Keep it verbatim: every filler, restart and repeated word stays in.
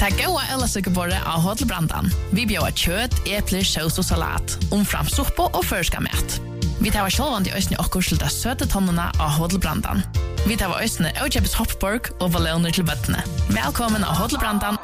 Ta goa eller sukkerborre av Hotelbrandan. Vi bjóa kjøtt, epler, saus og salat, omfram suppo og førska mat. Vi tar sjálvandi øysni okkur til det søte tonnene av Hotelbrandan. Vi tar øysni Øykjøpes Hopborg og balloner til bøttene. Velkommen av Hotelbrandan